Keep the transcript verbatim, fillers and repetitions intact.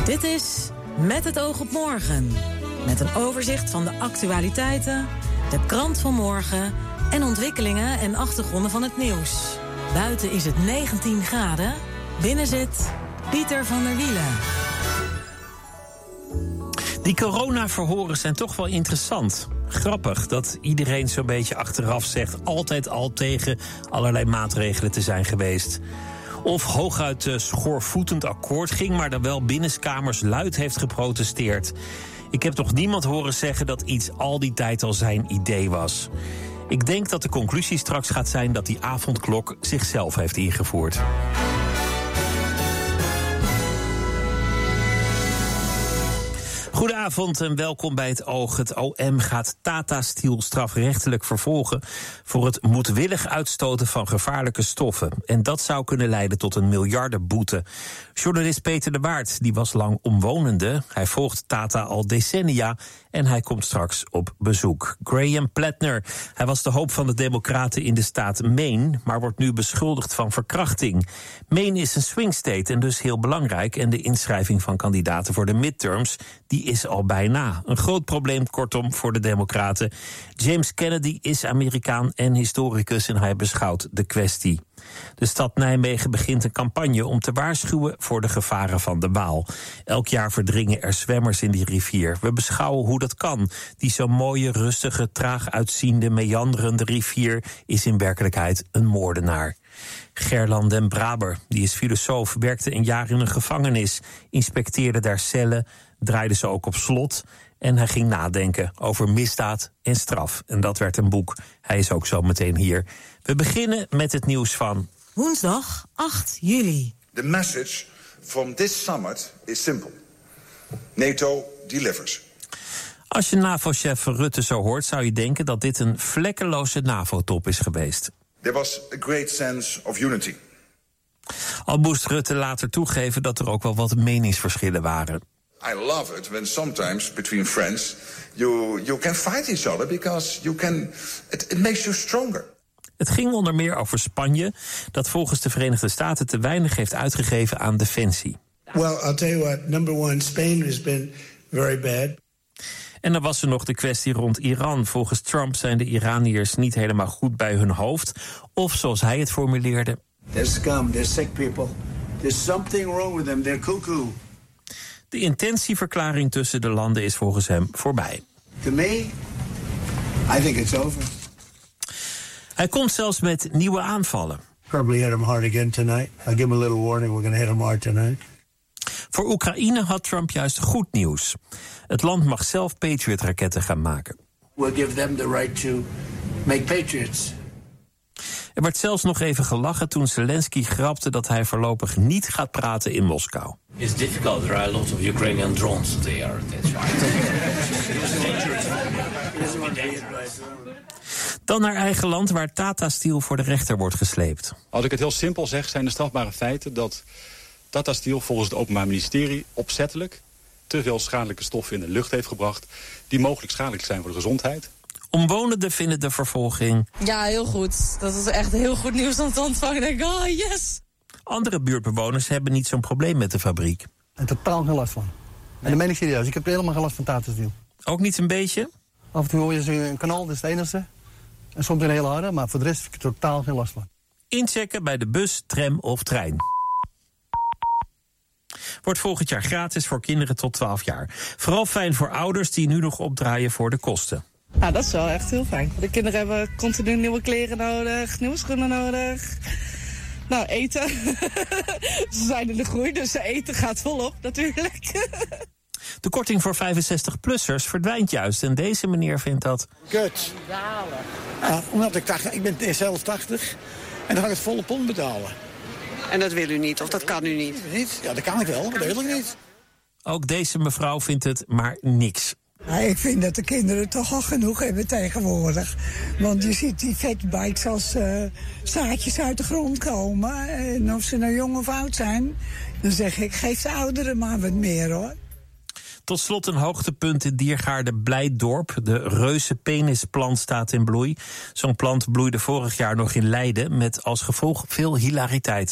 Dit is Met het oog op morgen. Met een overzicht van de actualiteiten, de krant van morgen en ontwikkelingen en achtergronden van het nieuws. Buiten is het negentien graden. Binnen zit Pieter van der Wielen. Die coronaverhoren zijn toch wel interessant. Grappig dat iedereen zo'n beetje achteraf zegt altijd al tegen allerlei maatregelen te zijn geweest. Of hooguit uh, schoorvoetend akkoord ging, maar dan wel binnenskamers luid heeft geprotesteerd. Ik heb toch niemand horen zeggen dat iets al die tijd al zijn idee was. Ik denk dat de conclusie straks gaat zijn dat die avondklok zichzelf heeft ingevoerd. Goedenavond en welkom bij het Oog. Het O M gaat Tata Steel strafrechtelijk vervolgen voor het moedwillig uitstoten van gevaarlijke stoffen. En dat zou kunnen leiden tot een miljardenboete. Journalist Peter de Waard, die was lang omwonende. Hij volgt Tata al decennia en hij komt straks op bezoek. Graham Plattner, hij was de hoop van de Democraten in de staat Maine, maar wordt nu beschuldigd van verkrachting. Maine is een swing state en dus heel belangrijk. En de inschrijving van kandidaten voor de midterms, die is al bijna. Een groot probleem, kortom, voor de Democraten. James Kennedy is Amerikaan en historicus en hij beschouwt de kwestie. De stad Nijmegen begint een campagne om te waarschuwen voor de gevaren van de Waal. Elk jaar verdringen er zwemmers in die rivier. We beschouwen hoe dat kan. Die zo mooie, rustige, traag uitziende, meanderende rivier is in werkelijkheid een moordenaar. Gerland den Braber, die is filosoof, werkte een jaar in een gevangenis, inspecteerde daar cellen, draaide ze ook op slot en hij ging nadenken over misdaad en straf. En dat werd een boek. Hij is ook zo meteen hier. We beginnen met het nieuws van woensdag acht juli. The message from this summit is simple. NATO delivers. Als je NAVO-chef Rutte zo hoort, zou je denken dat dit een vlekkeloze NAVO-top is geweest. There was a great sense of unity. Al moest Rutte later toegeven dat er ook wel wat meningsverschillen waren. I love it when sometimes between friends you you can fight each other because you can it, it makes you stronger. Het ging onder meer over Spanje, dat volgens de Verenigde Staten te weinig heeft uitgegeven aan defensie. Well, I'll tell you what, number one, Spain has been very bad. En dan was er nog de kwestie rond Iran. Volgens Trump zijn de Iraniërs niet helemaal goed bij hun hoofd. Of zoals hij het formuleerde: They're scum, they're sick people. There's something wrong with them, they're cuckoo. De intentieverklaring tussen de landen is volgens hem voorbij. To me, I think it's over. Hij komt zelfs met nieuwe aanvallen. Probably hit him hard again tonight. I'll give him a little warning, we're going to hit him hard tonight. Voor Oekraïne had Trump juist goed nieuws. Het land mag zelf Patriot-raketten gaan maken. We'll give them the right to make Patriots. Er werd zelfs nog even gelachen toen Zelensky grapte dat hij voorlopig niet gaat praten in Moskou. It's difficult. There are a lot of Ukrainian drones there. That's right. Dan naar eigen land, waar Tata Steel voor de rechter wordt gesleept. Als ik het heel simpel zeg, zijn de strafbare feiten dat Tata Steel volgens het Openbaar Ministerie opzettelijk te veel schadelijke stoffen in de lucht heeft gebracht die mogelijk schadelijk zijn voor de gezondheid. Omwonenden vinden de vervolging... Ja, heel goed. Dat is echt heel goed nieuws om te ontvangen. Ik denk, oh yes! Andere buurtbewoners hebben niet zo'n probleem met de fabriek. En totaal geen last van. En dat meen ik serieus. Ik heb helemaal geen last van Tata Steel. Ook niet een beetje? Af en toe hoor je zo een kanaal, dat is het enige. En soms een hele harde, maar voor de rest heb ik er totaal geen last van. Inchecken bij de bus, tram of trein. Wordt volgend jaar gratis voor kinderen tot twaalf jaar. Vooral fijn voor ouders die nu nog opdraaien voor de kosten. Nou, dat is wel echt heel fijn. De kinderen hebben continu nieuwe kleren nodig, nieuwe schoenen nodig. Nou, eten. Ze zijn in de groei, dus eten gaat volop natuurlijk. De korting voor vijfenzestig-plussers verdwijnt juist. En deze meneer vindt dat... Kut. Uh, omdat ik dacht, ik ben zelf tachtig. En dan ga ik het volle pond betalen. En dat wil u niet, of dat kan u niet? Niet? Ja, dat kan ik wel, maar dat wil ik niet. Ook deze mevrouw vindt het maar niks. Ja, ik vind dat de kinderen toch al genoeg hebben tegenwoordig. Want je ziet die fatbikes als uh, zaadjes uit de grond komen. En of ze nou jong of oud zijn, dan zeg ik, geef de ouderen maar wat meer, hoor. Tot slot een hoogtepunt in Diergaarde Blijdorp. De reuze penisplant staat in bloei. Zo'n plant bloeide vorig jaar nog in Leiden met als gevolg veel hilariteit.